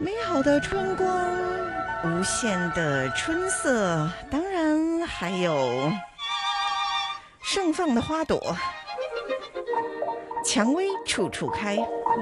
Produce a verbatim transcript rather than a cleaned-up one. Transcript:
美好的春光，无限的春色，当然还有盛放的花朵，蔷薇处处开。